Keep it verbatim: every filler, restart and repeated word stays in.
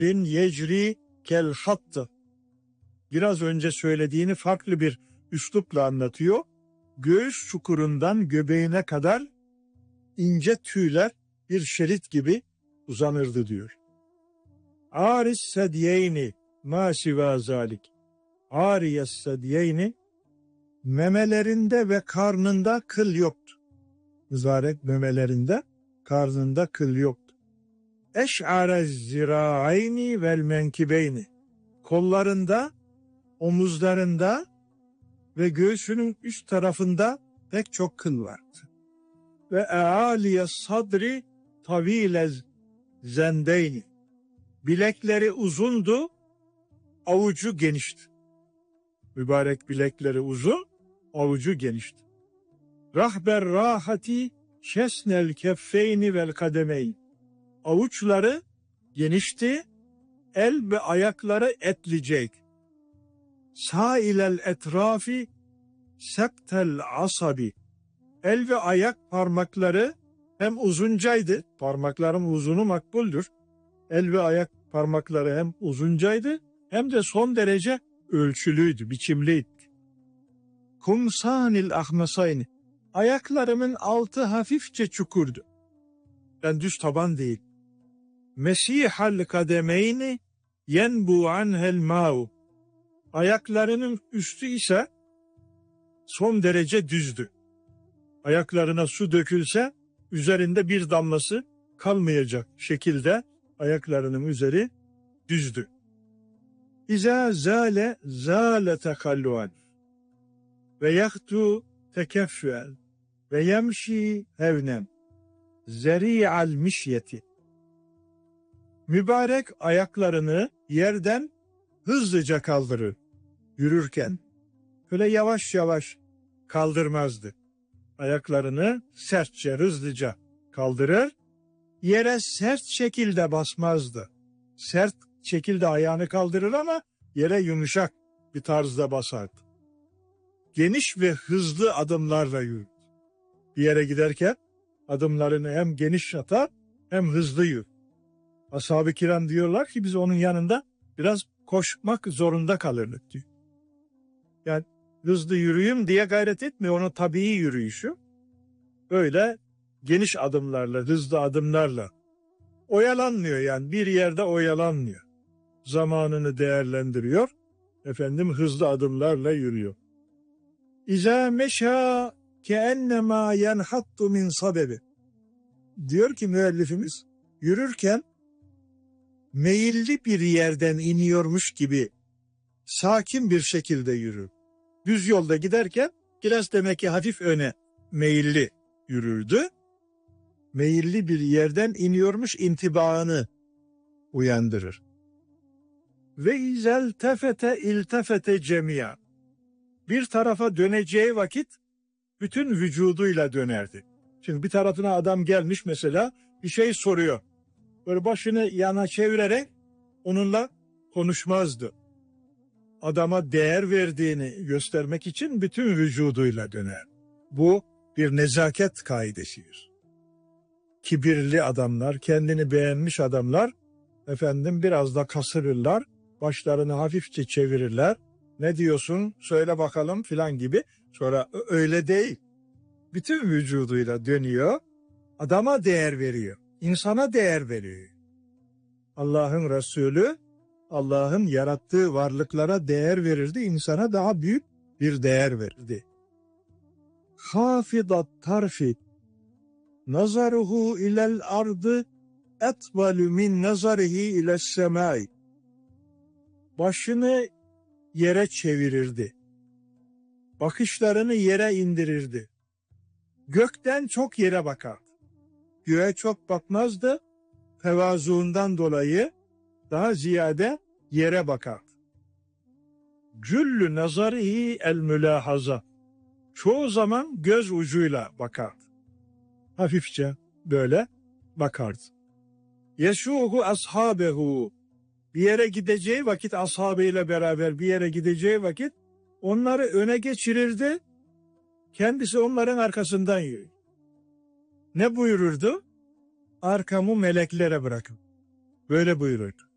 bin yecri kel hattı. Biraz önce söylediğini farklı bir üslupla anlatıyor. Göğüs çukurundan göbeğine kadar ince tüyler bir şerit gibi uzanırdı diyor. Aris sedyeyni ma siva zalik. Ariyes sedyeyni, memelerinde ve karnında kıl yoktu. Mübarek memelerinde, karnında kıl yoktu. Eş'are zira'ayni vel menkibeyni. Kollarında, omuzlarında ve göğsünün üst tarafında pek çok kıl vardı. Ve e'aliye sadri tavile zendeyni. Bilekleri uzundu, avucu genişti. Mübarek bilekleri uzun, avucu genişti. Rahber rahati şesnel keffeyni vel kademeyn. Avuçları genişti, el ve ayakları etlicek. Sailel etrafi sektel asabi. El ve ayak parmakları hem uzuncaydı, parmakların uzunu makbuldür. El ve ayak parmakları hem uzuncaydı hem de son derece ölçülüydü, biçimliydi. Kumsanil ahmasayni. Ayaklarımın altı hafifçe çukurdu. Yani düz taban değil. Mesihal kademeyni yenbu anhel ma'u. Ayaklarının üstü ise son derece düzdü. Ayaklarına su dökülse üzerinde bir damlası kalmayacak şekilde ayaklarının üzeri düzdü. İza zale zale tekalluan ve yahtu tekeffüel ve yemşi hevnen zeri'al mişyeti. Mübarek ayaklarını yerden hızlıca kaldırır yürürken. Öyle yavaş yavaş kaldırmazdı. Ayaklarını sertçe, hızlıca kaldırır, yere sert şekilde basmazdı. Sert şekilde ayağını kaldırır ama yere yumuşak bir tarzda basardı. Geniş ve hızlı adımlarla yürür. Bir yere giderken adımlarını hem geniş atar hem hızlı yürür. Ashab-ı kiram diyorlar ki biz onun yanında biraz koşmak zorunda kalırdık diyor. Yani hızlı yürüyeyim diye gayret etmiyor, onun tabii yürüyüşü. Böyle geniş adımlarla, hızlı adımlarla oyalanmıyor, yani bir yerde oyalanmıyor. Zamanını değerlendiriyor, efendim hızlı adımlarla yürüyor. İza meşa keennema yenhattu min sabebi. Diyor ki müellifimiz, yürürken meyilli bir yerden iniyormuş gibi sakin bir şekilde yürür. Düz yolda giderken biraz demek ki hafif öne meyilli yürürdü. Meyilli bir yerden iniyormuş intibaını uyandırır. Ve izel tefete iltefete cemiya. Bir tarafa döneceği vakit bütün vücuduyla dönerdi. Şimdi bir tarafına adam gelmiş mesela, bir şey soruyor. Böyle başını yana çevirerek onunla konuşmazdı. Adama değer verdiğini göstermek için bütün vücuduyla döner. Bu bir nezaket kaidesidir. Kibirli adamlar, kendini beğenmiş adamlar efendim biraz da kasırırlar, başlarını hafifçe çevirirler. Ne diyorsun, söyle bakalım filan gibi. Sonra öyle değil. Bütün vücuduyla dönüyor, adama değer veriyor, insana değer veriyor. Allah'ın Resulü, Allah'ın yarattığı varlıklara değer verirdi, insana daha büyük bir değer verirdi. Hafidat tarfi nazaruhu ilel ardı etvalu min nazarihi iles semai. Başını yere çevirirdi. Bakışlarını yere indirirdi. Gökten çok yere bakardı. Göğe çok bakmazdı. Tevazuundan dolayı daha ziyade yere bakardı. Cüllü nazarihi el mülahaza. Çoğu zaman göz ucuyla bakardı. Hafifçe böyle bakardı. Yeşuhu ashabehu. Bir yere gideceği vakit, ashabıyla beraber bir yere gideceği vakit onları öne geçirirdi. Kendisi onların arkasından yürür. Ne buyururdu? Arkamı meleklere bırakın. Böyle buyururdu.